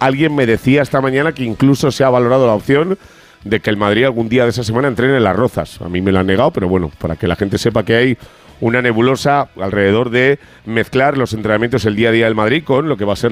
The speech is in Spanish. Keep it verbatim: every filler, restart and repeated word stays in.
alguien me decía esta mañana que incluso se ha valorado la opción de que el Madrid algún día de esa semana entrene en Las Rozas. A mí me lo han negado, pero bueno, para que la gente sepa que hay una nebulosa alrededor de mezclar los entrenamientos el día a día del Madrid con lo que va a ser